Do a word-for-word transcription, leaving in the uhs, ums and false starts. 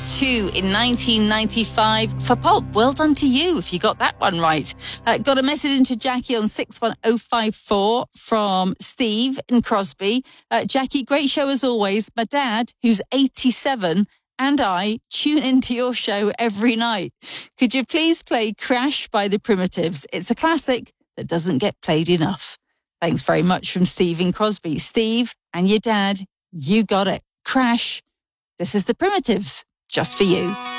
two in nineteen ninety-five for Pulp. Well done to you if you got that one right. Uh, got a message into Jackie on six one oh five four from Steve in Crosby. Uh, Jackie, great show as always. My dad, who's eighty-seven, and I tune into your show every night. Could you please play Crash by the Primitives? It's a classic that doesn't get played enough. Thanks very much from Steve in Crosby. Steve and your dad, you got it. Crash. This is the Primitives, just for you.